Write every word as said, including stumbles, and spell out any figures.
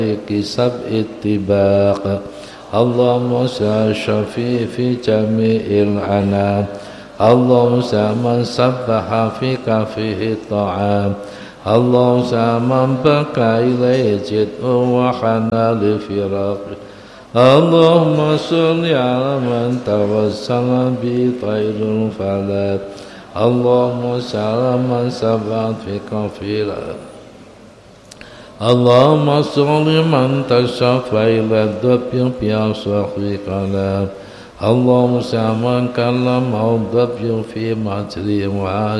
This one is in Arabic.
سبع الطباق اللهم شفي في جميع الأنام اللهم من سبح في كفه الطعام اللهم من بكى إليه جد وحنى لفراقه اللهم صل على من توسل بطير الفلاة اللهم صل من سبحت في كفه اللهم صل من تشفى إلى الدب بأصحاب كلام اللهم صل من كلم الدب في مجري